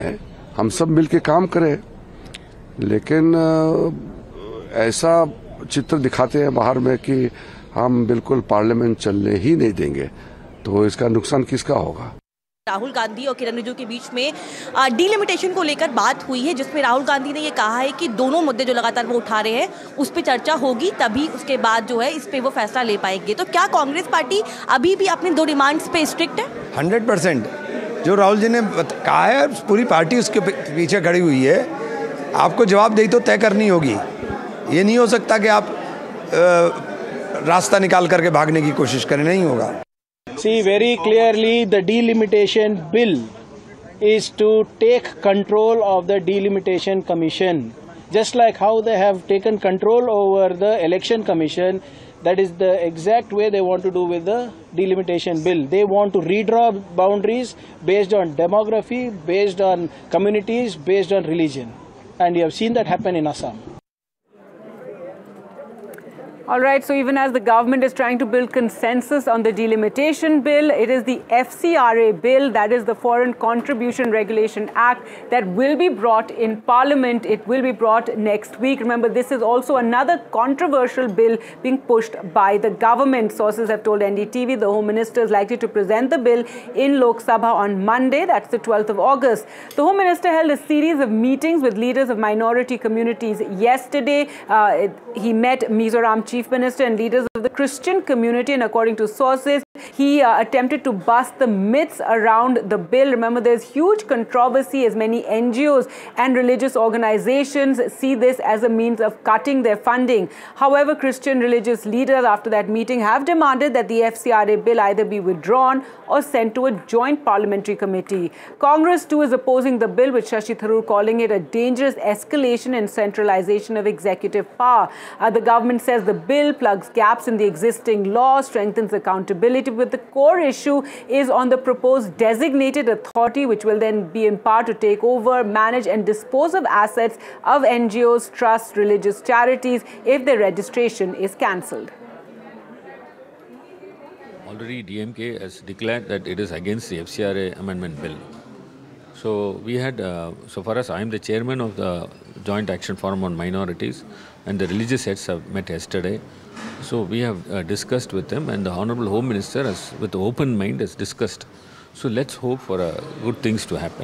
हम सब मिलके काम करें, लेकिन ऐसा चित्र दिखाते हैं बाहर में कि हम बिल्कुल पार्लियामेंट चलने ही नहीं देंगे, तो इसका नुकसान किसका होगा। राहुल गांधी और किरण रिजिजू के बीच में डीलिमिटेशन को लेकर बात हुई है, जिसमें राहुल गांधी ने ये कहा है कि दोनों मुद्दे जो लगातार वो उठा रहे हैं उस पर चर्चा होगी, तभी उसके बाद जो है इस पे वो फैसला ले पाएंगे। तो क्या कांग्रेस पार्टी अभी भी अपनी दो डिमांड्स पे स्ट्रिक्ट है? 100% जो राहुल जी ने कहा है, पूरी पार्टी उसके पीछे खड़ी हुई है। आपको जवाबदेही तो तय करनी होगी। ये नहीं हो सकता कि आप रास्ता निकाल करके भागने की कोशिश करें, नहीं होगा। See, very clearly the delimitation bill is to take control of the delimitation commission. Just like how they have taken control over the election commission, that is the exact way they want to do with the delimitation bill. They want to redraw boundaries based on demography, based on communities, based on religion. And you have seen that happen in Assam. All right, so even as the government is trying to build consensus on the delimitation bill, it is the FCRA bill, that is the Foreign Contribution Regulation Act, that will be brought in Parliament. It will be brought next week. Remember, this is also another controversial bill being pushed by the government. Sources have told NDTV the Home Minister is likely to present the bill in Lok Sabha on Monday, that's the 12th of August. The Home Minister held a series of meetings with leaders of minority communities yesterday. He met Mizoram Chief Minister and leaders of the Christian community, and according to sources, he attempted to bust the myths around the bill. Remember, there's huge controversy as many NGOs and religious organizations see this as a means of cutting their funding. However, Christian religious leaders after that meeting have demanded that the FCRA bill either be withdrawn or sent to a joint parliamentary committee. Congress too is opposing the bill, with Shashi Tharoor calling it a dangerous escalation and centralization of executive power. The government says the bill plugs gaps in the existing law, strengthens accountability, but the core issue is on the proposed designated authority, which will then be empowered to take over, manage and dispose of assets of NGOs, trusts, religious charities if their registration is cancelled. Already DMK has declared that it is against the FCRA amendment bill. So we had, so far as I am the chairman of the Joint Action Forum on Minorities, and the religious heads have met yesterday. So we have discussed with them, and the Honorable Home Minister has, with open mind, has discussed. So let's hope for good things to happen.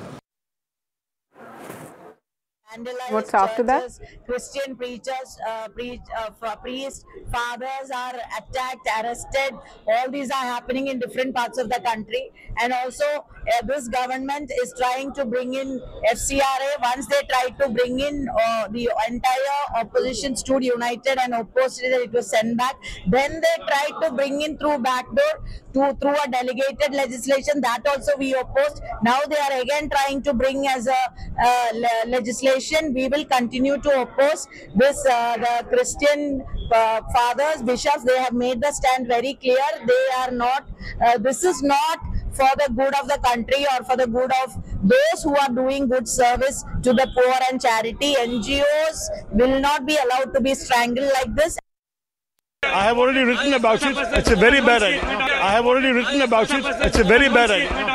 What's after that? Christian preachers, priests, fathers are attacked, arrested. All these are happening in different parts of the country. And also, this government is trying to bring in FCRA. Once they tried to bring in the entire opposition stood united and opposed it, it was sent back. Then they tried to bring in through backdoor, through a delegated legislation. That also we opposed. Now they are again trying to bring as a legislation. We will continue to oppose this. The Christian fathers, bishops, they have made the stand very clear. They are not, this is not for the good of the country or for the good of those who are doing good service to the poor and charity. NGOs will not be allowed to be strangled like this. I have already written about it. It's a very bad idea. I have already written about it. It's a very bad idea.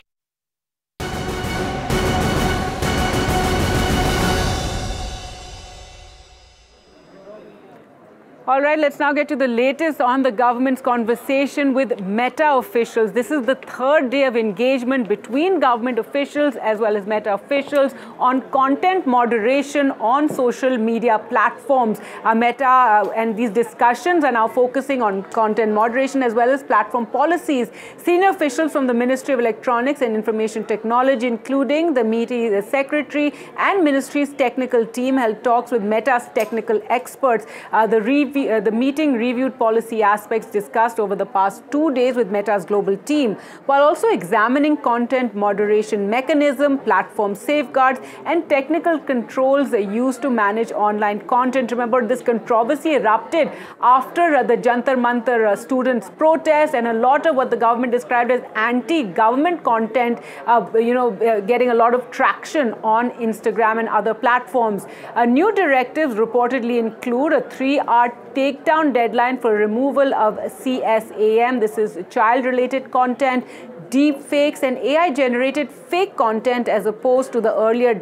All right, let's now get to the latest on the government's conversation with Meta officials. This is the third day of engagement between government officials as well as Meta officials on content moderation on social media platforms. Meta and these discussions are now focusing on content moderation as well as platform policies. Senior officials from the Ministry of Electronics and Information Technology, including the Media Secretary and Ministry's technical team, held talks with Meta's technical experts. The meeting reviewed policy aspects discussed over the past 2 days with Meta's global team, while also examining content moderation mechanism, platform safeguards, and technical controls used to manage online content. Remember, this controversy erupted after the Jantar Mantar students' protest, and a lot of what the government described as anti-government content, getting a lot of traction on Instagram and other platforms. New directives reportedly include a 3-hour takedown deadline for removal of CSAM. This is child-related content, deep fakes and AI-generated fake content as opposed to the earlier